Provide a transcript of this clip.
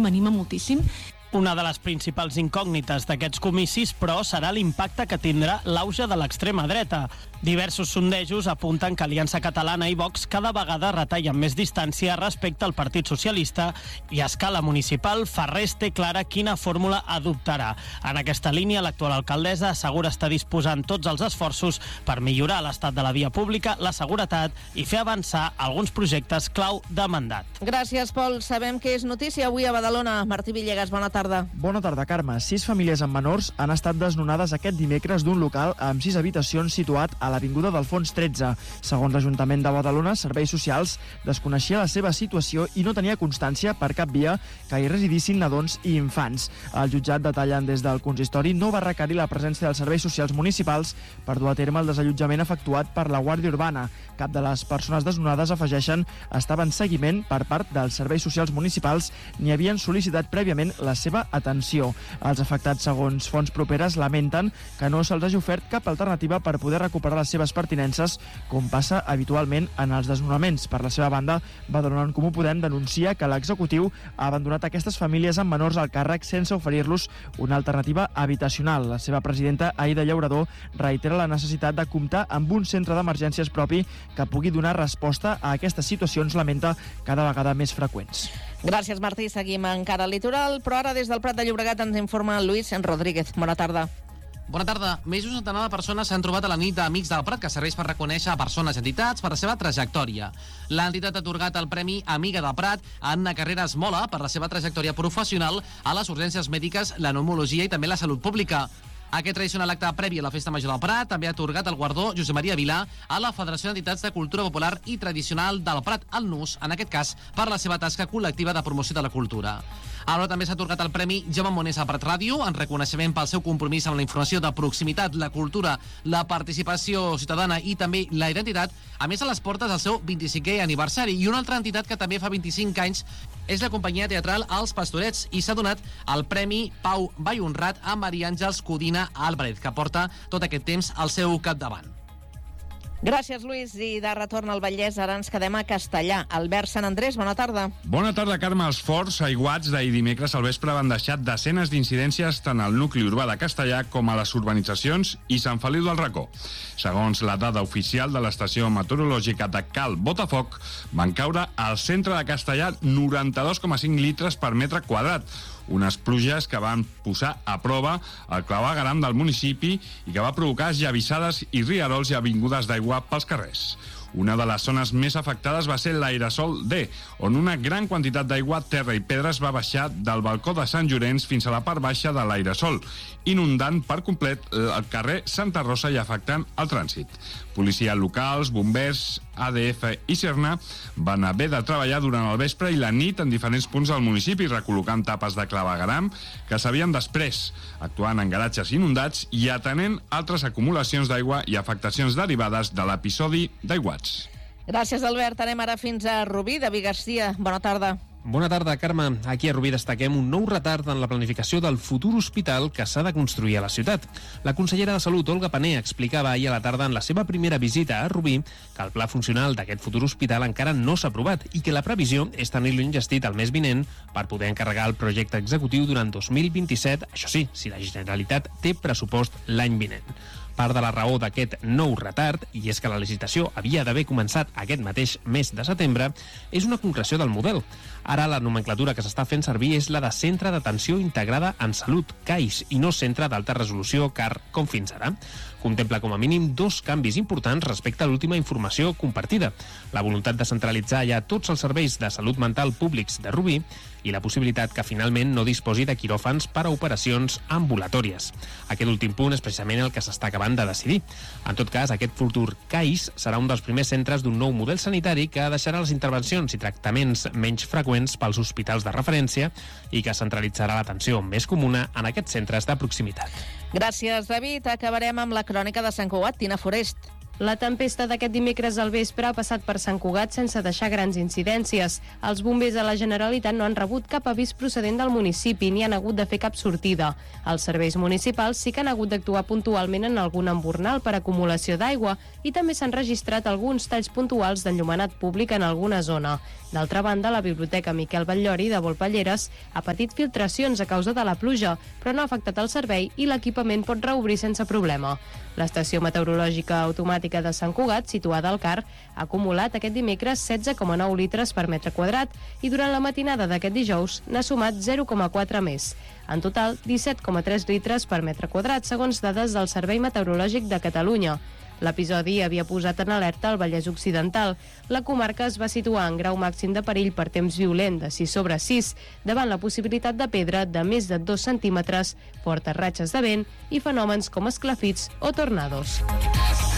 m'anima moltíssim. Una de les principals incògnites d'aquests comicis, però, serà l'impacte que tindrà l'auge de l'extrema dreta. Diversos sondejos apunten que Aliança Catalana i Vox cada vegada retallen més distància respecte al Partit Socialista i a escala municipal Farrés té clara quina fórmula adoptarà. En aquesta línia, l'actual alcaldessa assegura estar disposant tots els esforços per millorar l'estat de la via pública, la seguretat i fer avançar alguns projectes clau de mandat. Gràcies, Pol. Sabem que és notícia avui a Badalona. Martí Villegas, bona tarda. Bona tarda, Carme. 6 famílies amb menors han estat desnonades aquest dimecres d'un local amb 6 habitacions situat a l'Avinguda d'Alfons 13. Segons l'Ajuntament de Badalona, Serveis Socials desconeixia la seva situació i no tenia constància per cap via que hi residissin nadons i infants. El jutjat, detallen des del consistori, no va requerir la presència dels serveis socials municipals per dur a terme el desallotjament efectuat per la Guàrdia Urbana. Cap de les persones desnonades, afegeixen, estava en seguiment per part dels serveis socials municipals ni havien sol·licitat prèviament la seva atenció. Els afectats, segons fonts properes, lamenten que no se'ls hagi ofert cap alternativa per poder recuperar les seves pertinences, com passa habitualment en els desnonaments. Per la seva banda, Badalona en Comú Podem denuncia que l'executiu ha abandonat aquestes famílies amb menors al càrrec sense oferir-los una alternativa habitacional. La seva presidenta, Aida Llaurador, reitera la necessitat de comptar amb un centre d'emergències propi que pugui donar resposta a aquestes situacions, lamenta, cada vegada més freqüents. Gràcies, Martí. Seguim encara al litoral, però ara des del Prat de Llobregat ens informa Luis Rodríguez. Bona tarda. Bona tarda. Més d'un centenar de persones s'han trobat a la nit d'Amics del Prat, que serveix per reconèixer a persones i entitats per la seva trajectòria. L'entitat ha atorgat el Premi Amiga del Prat a Anna Carreras Mola per la seva trajectòria professional a les urgències mèdiques, la pneumologia i també la salut pública. Aquest tradicional acte previ a la Festa Major del Prat també ha atorgat el guardó Josep Maria Vilà a la Federació d'Entitats de Cultura Popular i Tradicional del Prat, al NUS, en aquest cas per la seva tasca col·lectiva de promoció de la cultura. Alhora també s'ha atorgat el Premi Jaume Monés a Prat Ràdio, en reconeixement pel seu compromís amb la informació de proximitat, la cultura, la participació ciutadana i també la identitat, a més a les portes del seu 25è aniversari. I una altra entitat que també fa 25 anys és la companyia teatral Els Pastorets i s'ha donat el Premi Pau Vallhonrat a Maria Àngels Codina Álvarez, que porta tot aquest temps al seu capdavant. Gràcies, Lluís. I de retorn al Vallès, ara ens quedem a Castellà. Albert Sant Andrés, bona tarda. Bona tarda, Carme. Els forts aiguats d'ahir dimecres al vespre van deixar desenes d'incidències tant al nucli urbà de Castellà com a les urbanitzacions i Sant Feliu del Racó. Segons la dada oficial de l'estació meteorològica de Cal Botafoc, van caure al centre de Castellà 92,5 litres per metre quadrat, unes pluges que van posar a prova el clavegueram del municipi i que va provocar llavissades i rierols i avingudes d'aigua pels carrers. Una de les zones més afectades va ser l'Aerasol D, on una gran quantitat d'aigua, terra i pedres va baixar del balcó de Sant Llorenç fins a la part baixa de l'Aerasol, inundant per complet el carrer Santa Rosa i afectant el trànsit. Policia locals, bombers, ADF i Serna van haver de treballar durant el vespre i la nit en diferents punts del municipi, recol·locant tapes de clavegueram que s'havien després, actuant en garatges inundats i atenent altres acumulacions d'aigua i afectacions derivades de l'episodi d'aiguats. Gràcies, Albert. Anem ara fins a Rubí. David Garcia, bona tarda. Bona tarda, Carme. Aquí a Rubí destaquem un nou retard en la planificació del futur hospital que s'ha de construir a la ciutat. La consellera de Salut, Olga Pané, explicava ahir a la tarda en la seva primera visita a Rubí que el pla funcional d'aquest futur hospital encara no s'ha aprovat i que la previsió és tenir-lo enllestit el mes vinent per poder encarregar el projecte executiu durant 2027, això sí, si la Generalitat té pressupost l'any vinent. Part de la raó d'aquest nou retard, i és que la licitació havia d'haver començat aquest mateix mes de setembre, és una concreció del model. Ara la nomenclatura que s'està fent servir és la de Centre d'Atenció Integrada en Salut, CAIS, i no Centre d'Alta Resolució, CAR, com fins ara. Contempla com a mínim 2 canvis importants respecte a l'última informació compartida. La voluntat de centralitzar ja tots els serveis de salut mental públics de Rubí i la possibilitat que finalment no disposi de quiròfans per a operacions ambulatòries. Aquest últim punt és precisament el que s'està acabant de decidir. En tot cas, aquest futur CAIS serà un dels primers centres d'un nou model sanitari que deixarà les intervencions i tractaments menys freqüents pels hospitals de referència i que centralitzarà l'atenció més comuna en aquests centres de proximitat. Gràcies, David. Acabarem amb la crònica de Sant Cugat. Tina Forest. La tempesta d'aquest dimecres al vespre ha passat per Sant Cugat sense deixar grans incidències. Els bombers de la Generalitat no han rebut cap avís procedent del municipi ni han hagut de fer cap sortida. Els serveis municipals sí que han hagut d'actuar puntualment en algun embornal per acumulació d'aigua i també s'han registrat alguns talls puntuals d'enllumenat públic en alguna zona. D'altra banda, la Biblioteca Miquel Batllori de Volpelleres ha patit filtracions a causa de la pluja, però no ha afectat el servei i l'equipament pot reobrir sense problema. L'estació meteorològica automàtica de Sant Cugat, situada al CAR, ha acumulat aquest dimecres 16,9 litres per metre quadrat i durant la matinada d'aquest dijous n'ha sumat 0,4 més. En total, 17,3 litres per metre quadrat, segons dades del Servei Meteorològic de Catalunya. L'episodi havia posat en alerta el Vallès Occidental. La comarca es va situar en grau màxim de perill per temps violent de 6/6, davant la possibilitat de pedra de més de 2 centímetres, fortes ratxes de vent i fenòmens com esclafits o tornados.